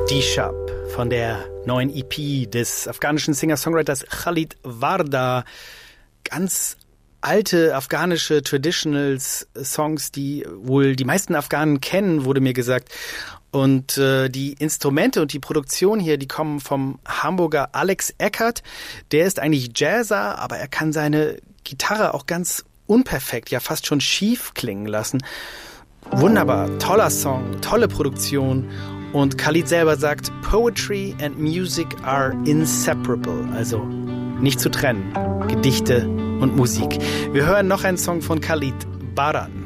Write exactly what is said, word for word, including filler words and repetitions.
D-Shop von der neuen E P des afghanischen Singer-Songwriters Khalid Warda. Ganz alte afghanische Traditionals-Songs, die wohl die meisten Afghanen kennen, wurde mir gesagt. Und äh, die Instrumente und die Produktion hier, die kommen vom Hamburger Alex Eckert. Der ist eigentlich Jazzer, aber er kann seine Gitarre auch ganz unperfekt, ja fast schon schief klingen lassen. Wunderbar, toller Song, tolle Produktion. Und Khalid selber sagt, Poetry and Music are inseparable, also nicht zu trennen, Gedichte und Musik. Wir hören noch einen Song von Khalid, Baran.